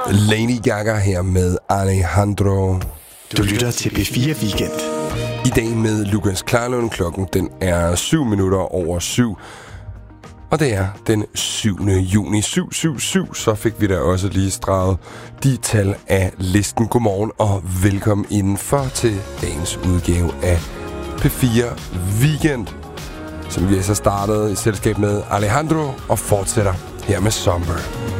Lady Gaga her med Alejandro. Du lytter til P4 Weekend. I dag med Lukas Klarlund. Klokken den er 7:07. Og det er den 7. juni 777. Så fik vi da også lige streget de tal af listen. Godmorgen og velkommen indenfor til dagens udgave af P4 Weekend, som vi så startede i selskab med Alejandro og fortsætter her med Somber.